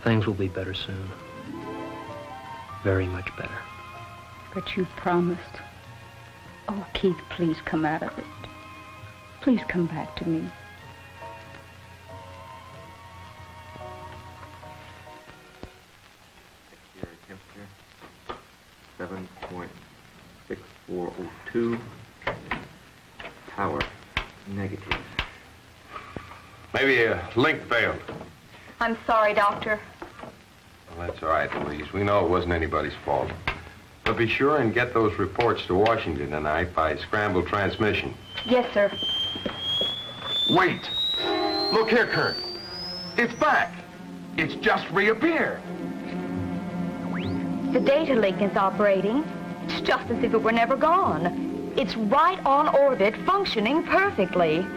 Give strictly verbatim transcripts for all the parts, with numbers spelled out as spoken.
Things will be better soon. Very much better. But you promised. Oh, Keith, please come out of it. Please come back to me. Temperature seven point six four oh two. Power negative. Maybe a link failed. I'm sorry, Doctor. Well, that's all right, Louise. We know it wasn't anybody's fault. But be sure and get those reports to Washington tonight by scrambled transmission. Yes, sir. Wait. Look here, Kurt. It's back. It's just reappeared. The data link is operating. It's just as if it were never gone. It's right on orbit, functioning perfectly.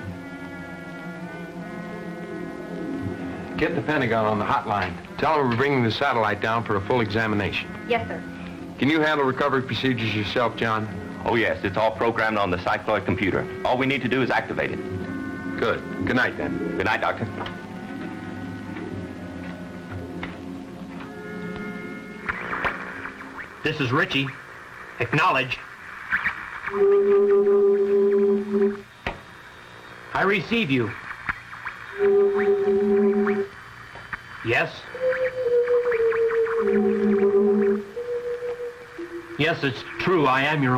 Get the Pentagon on the hotline. Tell them we're bringing the satellite down for a full examination. Yes, sir. Can you handle recovery procedures yourself, John? Oh, yes. It's all programmed on the cycloid computer. All we need to do is activate it. Good. Good night, then. Good night, Doctor. This is Richie. Acknowledge. I receive you. Yes? Yes, it's true. I am your